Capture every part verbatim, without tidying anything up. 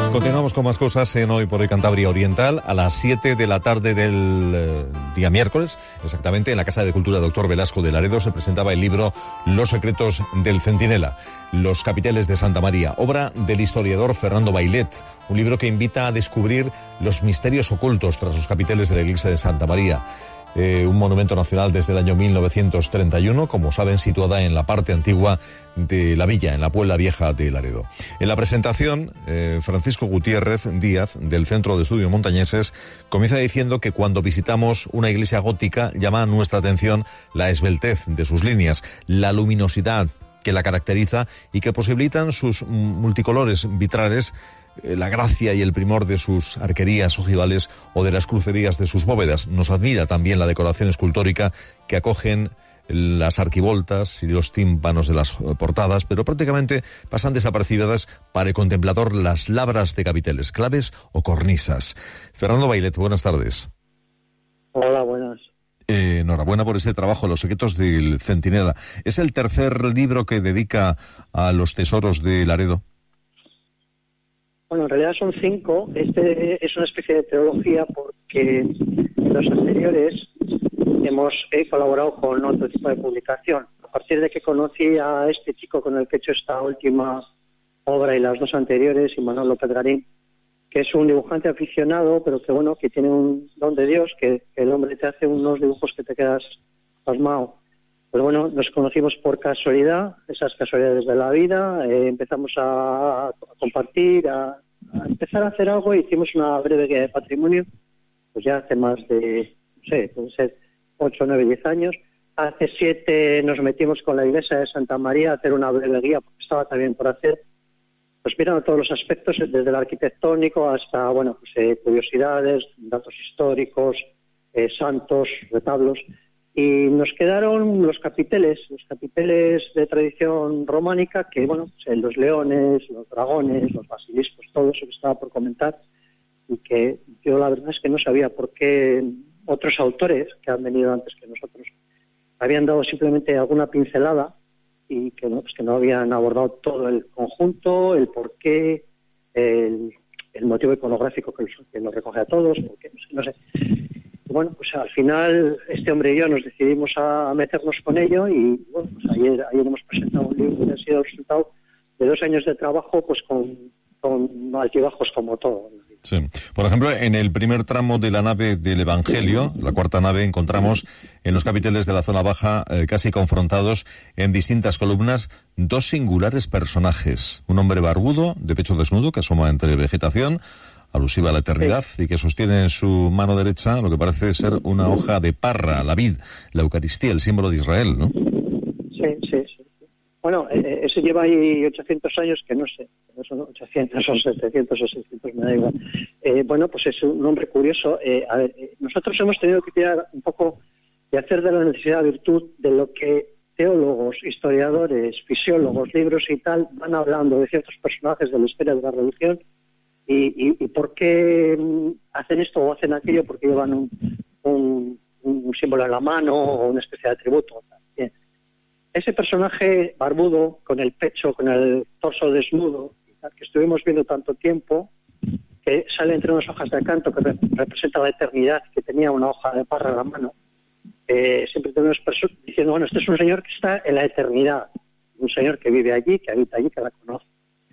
Continuamos con más cosas en Hoy por Hoy Cantabria Oriental. A las siete de la tarde del eh, día miércoles, exactamente, en la Casa de Cultura Doctor Velasco de Laredo se presentaba el libro Los secretos del Centinela, los capiteles de Santa María, obra del historiador Fernando Bailet, un libro que invita a descubrir los misterios ocultos tras los capiteles de la iglesia de Santa María. Eh, un monumento nacional desde el año mil novecientos treinta y uno, como saben, situada en la parte antigua de la villa, en la Puebla Vieja de Laredo. En la presentación, eh, Francisco Gutiérrez Díaz, del Centro de Estudios Montañeses, comienza diciendo que cuando visitamos una iglesia gótica llama nuestra atención la esbeltez de sus líneas, la luminosidad que la caracteriza y que posibilitan sus multicolores vitrales, la gracia y el primor de sus arquerías ojivales o de las crucerías de sus bóvedas. Nos admira también la decoración escultórica que acogen las arquivoltas y los tímpanos de las portadas, pero prácticamente pasan desapercibidas para el contemplador las labras de capiteles, claves o cornisas. Fernando Bailet, buenas tardes. Hola, buenas. Eh, enhorabuena por este trabajo, Los secretos del Centinela. ¿Es el tercer libro que dedica a los tesoros de Laredo? Bueno, en realidad son cinco. Este es una especie de teología porque en los anteriores hemos he colaborado con otro tipo de publicación. A partir de que conocí a este chico con el que he hecho esta última obra y las dos anteriores, Imanol López Garín, que es un dibujante aficionado, pero que bueno, que tiene un don de Dios, que, que el hombre te hace unos dibujos que te quedas pasmado. Pues bueno, nos conocimos por casualidad, esas casualidades de la vida, eh, empezamos a, a compartir, a, a empezar a hacer algo, e hicimos una breve guía de patrimonio, pues ya hace más de, no sé, puede ser ocho, nueve, diez años. Hace siete nos metimos con la iglesia de Santa María a hacer una breve guía, porque estaba también por hacer, pues mirando todos los aspectos, desde el arquitectónico hasta, bueno, pues eh, curiosidades, datos históricos, eh, santos, retablos. Y nos quedaron los capiteles, los capiteles de tradición románica, que bueno, pues, los leones, los dragones, los basiliscos, todo eso que estaba por comentar, y que yo la verdad es que no sabía por qué otros autores que han venido antes que nosotros habían dado simplemente alguna pincelada y que no, pues que no habían abordado todo el conjunto, el porqué, el, el motivo iconográfico que, los, que nos recoge a todos, porque no sé. No sé. Bueno, pues al final este hombre y yo nos decidimos a meternos con ello y bueno, pues ayer, ayer hemos presentado un libro que ha sido el resultado de dos años de trabajo, pues con, con altibajos como todo. Sí. Por ejemplo, en el primer tramo de la nave del Evangelio, la cuarta nave, encontramos en los capiteles de la zona baja, eh, casi confrontados en distintas columnas, dos singulares personajes. Un hombre barbudo, de pecho desnudo, que asoma entre vegetación, alusiva a la eternidad, sí, y que sostiene en su mano derecha lo que parece ser una hoja de parra, la vid, la Eucaristía, el símbolo de Israel, ¿no? Sí, sí, sí. Bueno, eh, eso lleva ahí ochocientos años, que no sé, no son ochocientos, son setecientos o seiscientos, me da igual. Eh, bueno, pues es un nombre curioso. Eh, a ver, eh, nosotros hemos tenido que tirar un poco de hacer de la necesidad virtud de lo que teólogos, historiadores, fisiólogos, libros y tal van hablando de ciertos personajes de la historia de la religión. Y, y, y por qué hacen esto o hacen aquello, porque llevan un, un, un símbolo en la mano o una especie de atributo. Bien. Ese personaje barbudo, con el pecho, con el torso desnudo, que estuvimos viendo tanto tiempo, que sale entre unas hojas de acanto que re- representa la eternidad, que tenía una hoja de parra en la mano, eh, siempre tenemos personas diciendo, bueno, este es un señor que está en la eternidad, un señor que vive allí, que habita allí, que la conoce.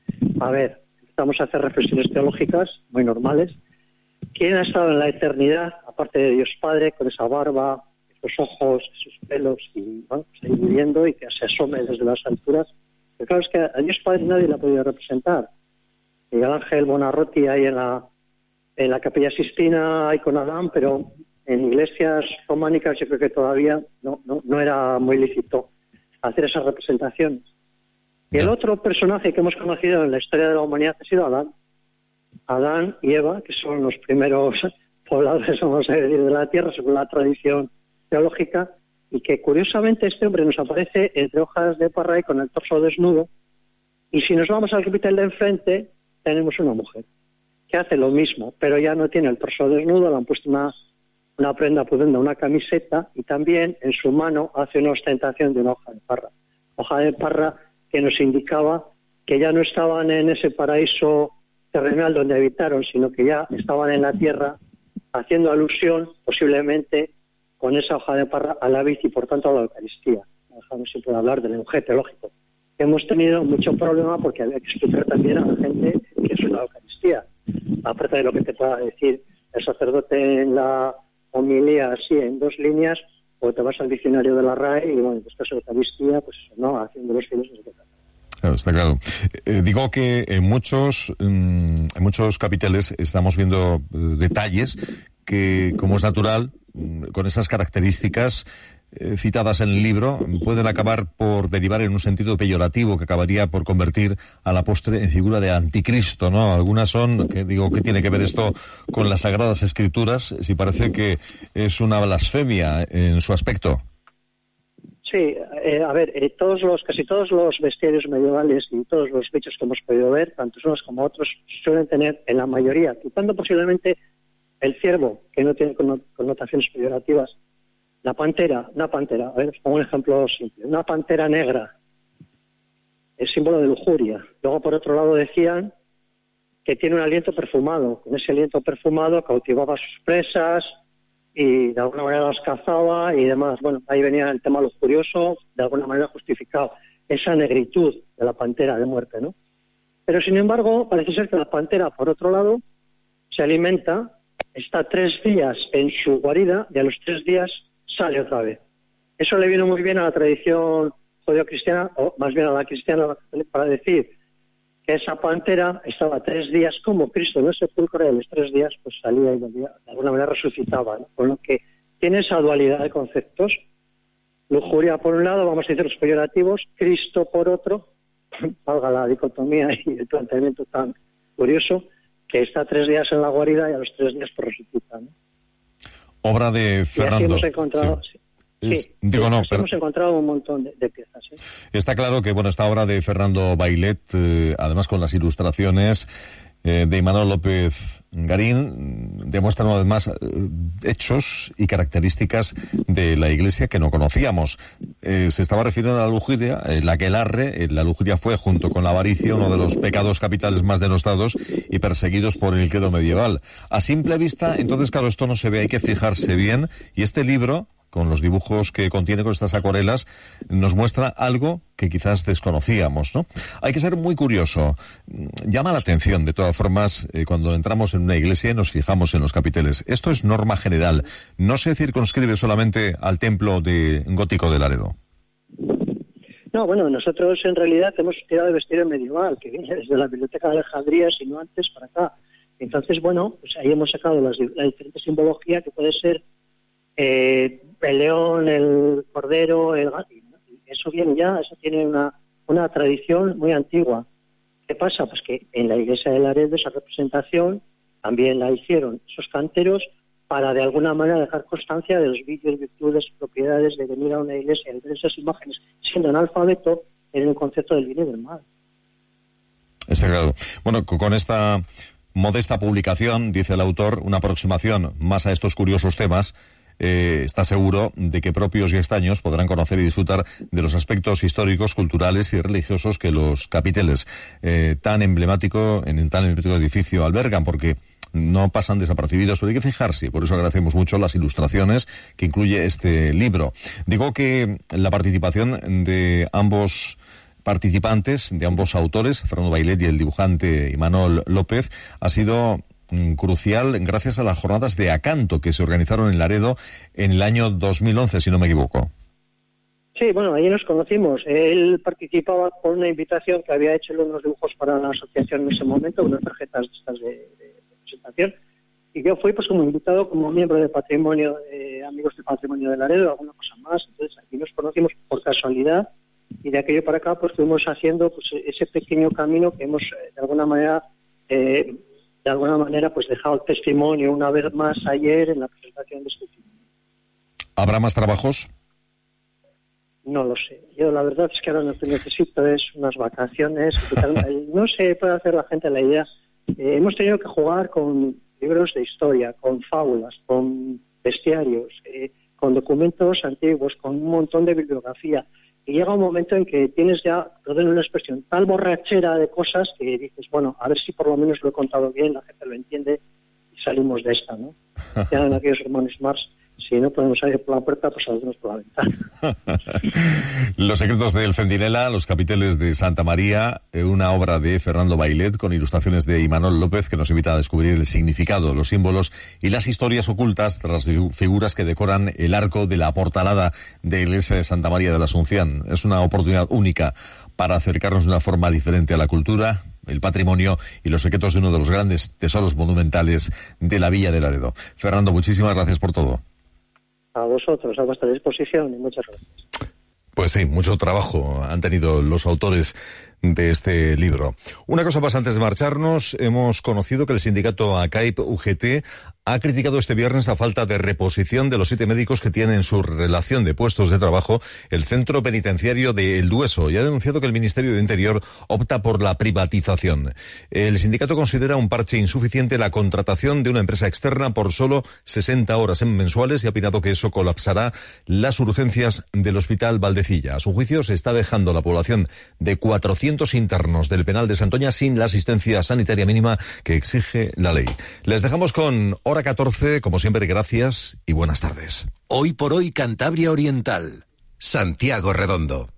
A ver, vamos a hacer reflexiones teológicas muy normales. ¿Quién ha estado en la eternidad, aparte de Dios Padre, con esa barba, esos ojos, esos pelos, y bueno, pues ahí viviendo y que se asome desde las alturas? Pero claro, es que a Dios Padre nadie la ha podido representar. Miguel Ángel Buonarroti ahí en la, en la Capilla Sistina, hay con Adán, pero en iglesias románicas yo creo que todavía no, no, no era muy lícito hacer esas representaciones. Y el otro personaje que hemos conocido en la historia de la humanidad ha sido Adán. Adán y Eva, que son los primeros pobladores, vamos a decir, de la tierra, según la tradición teológica, y que curiosamente este hombre nos aparece entre hojas de parra y con el torso desnudo. Y si nos vamos al capitel de enfrente, tenemos una mujer que hace lo mismo, pero ya no tiene el torso desnudo, le han puesto una, una prenda pudenda, una camiseta, y también en su mano hace una ostentación de una hoja de parra. Hoja de parra que nos indicaba que ya no estaban en ese paraíso terrenal donde habitaron, sino que ya estaban en la tierra, haciendo alusión posiblemente con esa hoja de parra a la vid y por tanto a la Eucaristía. No se puede hablar del lenguaje teológico. Hemos tenido mucho problema porque había que explicar también a la gente qué es una Eucaristía. Aparte de lo que te pueda decir el sacerdote en la homilía así en dos líneas, o te vas al diccionario de la R A E y bueno, después Eucaristía, pues no, haciendo los fines de trata. Claro, está claro. Eh, digo que en muchos, mm, en muchos capiteles estamos viendo eh, detalles que, como es natural, mm, con esas características eh, citadas en el libro, pueden acabar por derivar en un sentido peyorativo que acabaría por convertir a la postre en figura de anticristo, ¿no? Algunas son, que digo, ¿qué tiene que ver esto con las Sagradas Escrituras? Si parece que es una blasfemia en su aspecto. Sí, eh, a ver, eh, todos los, casi todos los bestiarios medievales y todos los bichos que hemos podido ver, tanto unos como otros, suelen tener, en la mayoría, quitando posiblemente el ciervo, que no tiene connotaciones peyorativas, la pantera, una pantera, a ver, os pongo un ejemplo simple, una pantera negra, es símbolo de lujuria. Luego, por otro lado, decían que tiene un aliento perfumado, con ese aliento perfumado cautivaba a sus presas, y de alguna manera las cazaba y demás. Bueno, ahí venía el tema lujurioso, de alguna manera justificado, esa negritud de la pantera de muerte, ¿no? Pero sin embargo, parece ser que la pantera, por otro lado, se alimenta, está tres días en su guarida y a los tres días sale otra vez. Eso le vino muy bien a la tradición judeocristiana, o más bien a la cristiana, para decir que esa pantera estaba tres días como Cristo en el sepulcro y a los tres días pues salía y volvía, de alguna manera resucitaba, ¿no? Con lo que tiene esa dualidad de conceptos. Lujuria por un lado, vamos a decir los peyorativos, Cristo por otro, valga la dicotomía y el planteamiento tan curioso, que está tres días en la guarida y a los tres días pues resucita, ¿no? Obra de Fernando. Y así hemos encontrado... Sí. Es, sí, digo, sí, no, pero hemos encontrado un montón de, de piezas. ¿eh? Está claro que, bueno, esta obra de Fernando Bailet, eh, además con las ilustraciones eh, de Imanol López Garín, demuestra una vez más eh, hechos y características de la Iglesia que no conocíamos. Eh, se estaba refiriendo a la lujuria, eh, la aquelarre, eh, la lujuria fue, junto con la avaricia, uno de los pecados capitales más denostados y perseguidos por el clero medieval. A simple vista, entonces, claro, esto no se ve, hay que fijarse bien, y este libro, con los dibujos que contiene, con estas acuarelas, nos muestra algo que quizás desconocíamos, ¿no? Hay que ser muy curioso. Llama la atención, de todas formas, eh, cuando entramos en una iglesia y nos fijamos en los capiteles. Esto es norma general. No se circunscribe solamente al templo de gótico de Laredo. No, bueno, nosotros en realidad hemos tirado de vestido medieval, que viene desde la Biblioteca de Alejandría, sino antes para acá. Entonces, bueno, pues ahí hemos sacado las, la diferente simbología que puede ser eh, el león, el cordero, el gato. Eso viene ya, eso tiene una, una tradición muy antigua. ¿Qué pasa? Pues que en la iglesia de Laredo esa representación también la hicieron esos canteros para de alguna manera dejar constancia de los vicios, virtudes, propiedades de venir a una iglesia y ver esas imágenes siendo analfabeto en el concepto del bien y del mal. Está claro. Bueno, con esta modesta publicación, dice el autor, una aproximación más a estos curiosos temas, Eh, está seguro de que propios y extraños podrán conocer y disfrutar de los aspectos históricos, culturales y religiosos que los capiteles eh, tan emblemático, en tan emblemático edificio albergan, porque no pasan desapercibidos, pero hay que fijarse. Por eso agradecemos mucho las ilustraciones que incluye este libro. Digo que la participación de ambos participantes, de ambos autores, Fernando Bailet y el dibujante Imanol López, ha sido crucial gracias a las jornadas de Acanto que se organizaron en Laredo en el año dos mil once, si no me equivoco. Sí, bueno, ahí nos conocimos. Él participaba con una invitación que había hecho unos dibujos para la asociación en ese momento, unas tarjetas de estas de, de, de presentación, y yo fui pues como invitado, como miembro de patrimonio, eh, amigos del patrimonio de Laredo, alguna cosa más. Entonces aquí nos conocimos por casualidad y de aquello para acá pues fuimos haciendo pues ese pequeño camino que hemos eh, de alguna manera eh, de alguna manera pues dejado el testimonio una vez más ayer en la presentación de este film. ¿Habrá más trabajos? No lo sé. Yo la verdad es que ahora lo que necesito es unas vacaciones. No se puede hacer la gente la idea. Eh, hemos tenido que jugar con libros de historia, con fábulas, con bestiarios, eh, con documentos antiguos, con un montón de bibliografía. y llega un momento en que tienes ya, perdón una expresión, tal borrachera de cosas que dices, bueno, a ver si por lo menos lo he contado bien, la gente lo entiende y salimos de esta, ¿no? Ya en aquellos hermanos Marx, si no podemos salir por la puerta, pues salimos por la ventana. Los secretos del Centinela, los capiteles de Santa María, una obra de Fernando Bailet con ilustraciones de Imanol López que nos invita a descubrir el significado, los símbolos y las historias ocultas tras las figuras que decoran el arco de la portalada de la iglesia de Santa María de la Asunción. Es una oportunidad única para acercarnos de una forma diferente a la cultura, el patrimonio y los secretos de uno de los grandes tesoros monumentales de la Villa de Laredo. Fernando, muchísimas gracias por todo. A vosotros, a vuestra disposición y muchas gracias. Pues sí, mucho trabajo han tenido los autores de este libro. Una cosa más antes de marcharnos, hemos conocido que el sindicato ACAIP U G T ha criticado este viernes la falta de reposición de los siete médicos que tienen en su relación de puestos de trabajo el centro penitenciario de El Dueso y ha denunciado que el Ministerio de Interior opta por la privatización. El sindicato considera un parche insuficiente la contratación de una empresa externa por solo sesenta horas mensuales y ha opinado que eso colapsará las urgencias del Hospital Valdecilla. A su juicio, se está dejando a la población de cuatrocientos internos del penal de Santoña sin la asistencia sanitaria mínima que exige la ley. Les dejamos con Hora catorce, como siempre, gracias y buenas tardes. Hoy por hoy Cantabria Oriental, Santiago Redondo.